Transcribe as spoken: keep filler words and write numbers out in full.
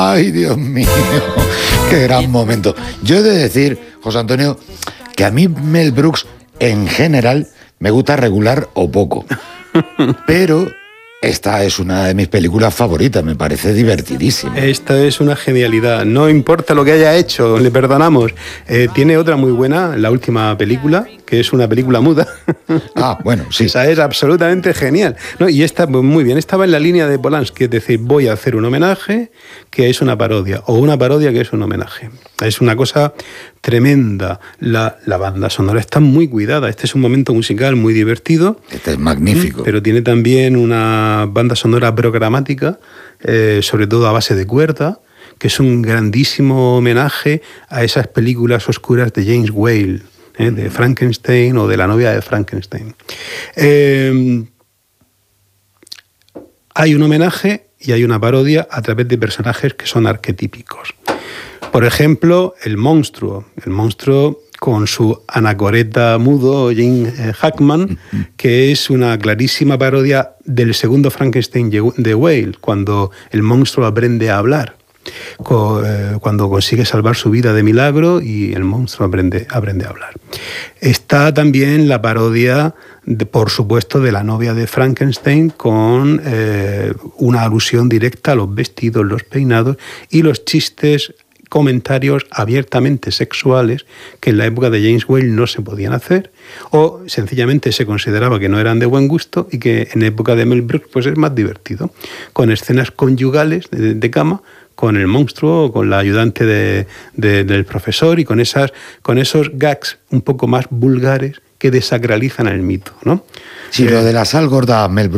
Ay, Dios mío, qué gran momento. Yo he de decir, José Antonio, que a mí Mel Brooks en general me gusta regular o poco, pero esta es una de mis películas favoritas, me parece divertidísima. Esta es una genialidad, no importa lo que haya hecho, le perdonamos. Eh, tiene otra muy buena, la última película, que es una película muda. Ah, bueno, sí. Esa es absolutamente genial. No, y esta, muy bien, estaba en la línea de Polanski, es decir, voy a hacer un homenaje que es una parodia, o una parodia que es un homenaje. Es una cosa tremenda. La, la banda sonora está muy cuidada. Este es un momento musical muy divertido. Este es magnífico. Pero tiene también una banda sonora programática, eh, sobre todo a base de cuerda, que es un grandísimo homenaje a esas películas oscuras de James Whale, eh, de Frankenstein o de La novia de Frankenstein. Eh, hay un homenaje y hay una parodia a través de personajes que son arquetípicos. Por ejemplo, el monstruo. El monstruo con su anacoreta mudo, Gene Hackman, que es una clarísima parodia del segundo Frankenstein de Whale, cuando el monstruo aprende a hablar, cuando consigue salvar su vida de milagro y el monstruo aprende, aprende a hablar. Está también la parodia, de, por supuesto, de La novia de Frankenstein, con eh, una alusión directa a los vestidos, los peinados y los chistes, comentarios abiertamente sexuales que en la época de James Whale no se podían hacer, o sencillamente se consideraba que no eran de buen gusto y que en época de Mel Brooks pues es más divertido, con escenas conyugales de, de cama con el monstruo o con la ayudante de, de, del profesor y con, esas, con esos gags un poco más vulgares que desacralizan el mito, ¿no? Sí, eh, lo de la sal gorda Mel Brooks